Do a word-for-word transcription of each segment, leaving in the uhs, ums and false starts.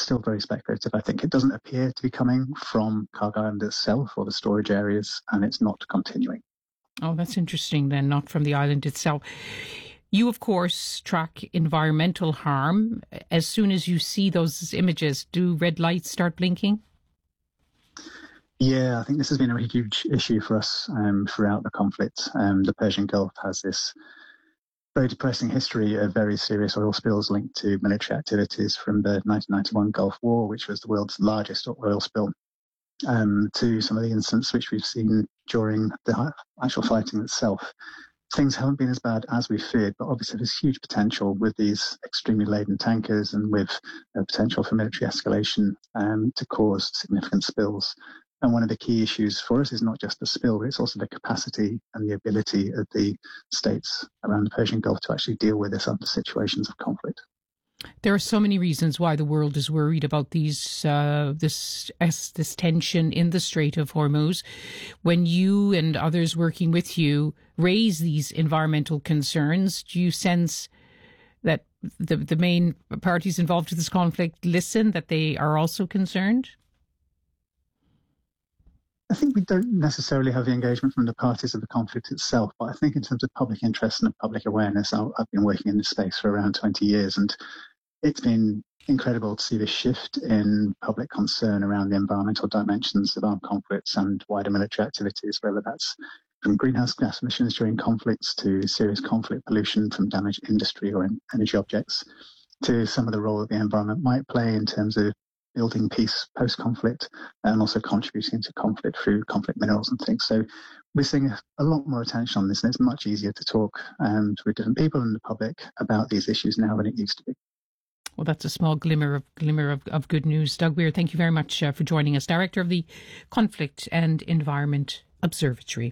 still very speculative. I think it doesn't appear to be coming from Cargo Island itself or the storage areas, and it's not continuing. Oh, that's interesting then, not from the island itself. You, of course, track environmental harm. As soon as you see those images, do red lights start blinking? Yeah, I think this has been a huge issue for us um, throughout the conflict. Um, the Persian Gulf has this very depressing history of very serious oil spills linked to military activities, from the nineteen ninety-one Gulf War, which was the world's largest oil spill, um, to some of the incidents which we've seen during the actual fighting itself. Things haven't been as bad as we feared, but obviously there's huge potential with these extremely laden tankers and with the potential for military escalation um, to cause significant spills. And one of the key issues for us is not just the spill, but it's also the capacity and the ability of the states around the Persian Gulf to actually deal with this under situations of conflict. There are so many reasons why the world is worried about these uh, this this tension in the Strait of Hormuz. When you and others working with you raise these environmental concerns, do you sense that the the main parties involved in this conflict listen, that they are also concerned? I think we don't necessarily have the engagement from the parties of the conflict itself, but I think in terms of public interest and public awareness, I've been working in this space for around twenty years, and it's been incredible to see the shift in public concern around the environmental dimensions of armed conflicts and wider military activities, whether that's from greenhouse gas emissions during conflicts to serious conflict pollution from damaged industry or energy objects, to some of the role that the environment might play in terms of building peace post-conflict and also contributing to conflict through conflict minerals and things. So we're seeing a, a lot more attention on this, and it's much easier to talk um, to different people in the public about these issues now than it used to be. Well, that's a small glimmer of glimmer of, of good news. Doug Weir, thank you very much uh, for joining us, Director of the Conflict and Environment Observatory.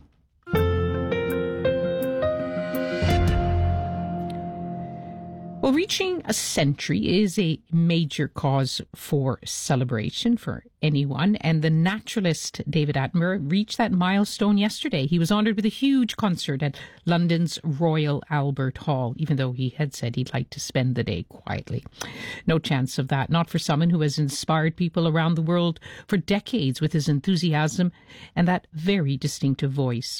Well, reaching a century is a major cause for celebration for anyone, and the naturalist David Attenborough reached that milestone yesterday. He was honoured with a huge concert at London's Royal Albert Hall, even though he had said he'd like to spend the day quietly. No chance of that, not for someone who has inspired people around the world for decades with his enthusiasm and that very distinctive voice.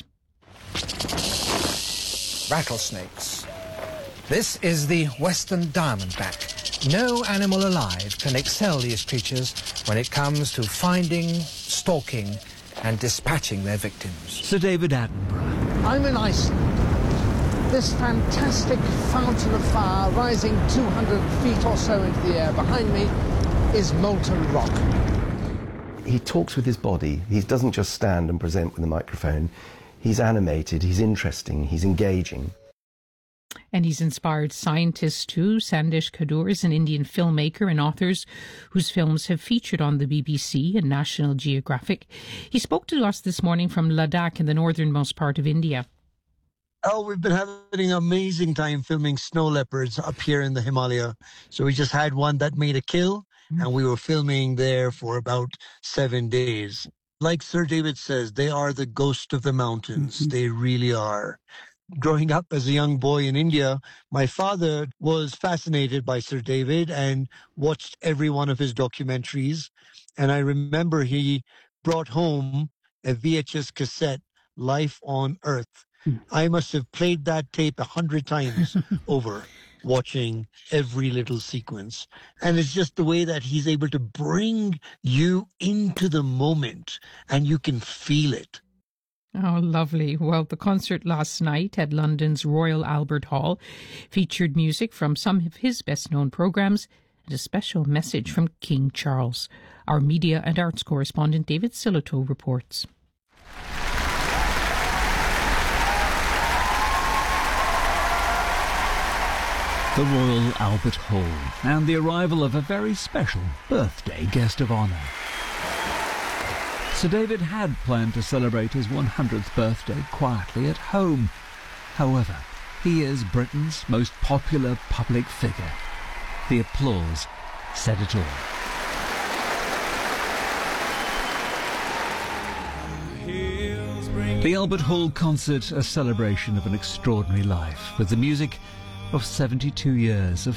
Rattlesnakes. This is the western diamondback. No animal alive can excel these creatures when it comes to finding, stalking and dispatching their victims. Sir David Attenborough. I'm in Iceland. This fantastic fountain of fire rising two hundred feet or so into the air behind me is molten rock. He talks with his body. He doesn't just stand and present with a microphone. He's animated, he's interesting, he's engaging. And he's inspired scientists too. Sandesh Kadur is an Indian filmmaker and author whose films have featured on the B B C and National Geographic. He spoke to us this morning from Ladakh in the northernmost part of India. Oh, we've been having an amazing time filming snow leopards up here in the Himalaya. So we just had one that made a kill, and we were filming there for about seven days. Like Sir David says, they are the ghost of the mountains. Mm-hmm. They really are. Growing up as a young boy in India, my father was fascinated by Sir David and watched every one of his documentaries. And I remember he brought home a V H S cassette, Life on Earth. Hmm. I must have played that tape a hundred times over, watching every little sequence. And it's just the way that he's able to bring you into the moment and you can feel it. Oh, lovely. Well, the concert last night at London's Royal Albert Hall featured music from some of his best-known programmes and a special message from King Charles. Our media and arts correspondent David Silito reports. The Royal Albert Hall and the arrival of a very special birthday guest of honour. Sir David had planned to celebrate his one hundredth birthday quietly at home. However, he is Britain's most popular public figure. The applause said it all. The Albert Hall concert, a celebration of an extraordinary life, with the music of seventy-two years of